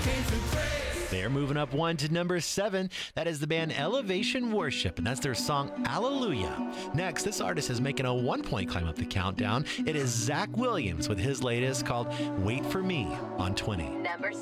They're moving up one to number 7. That is the band Elevation Worship, and that's their song Alleluia. Next, this artist is making a 1-point climb up the countdown. It is Zach Williams with his latest called Wait For Me on 20. Number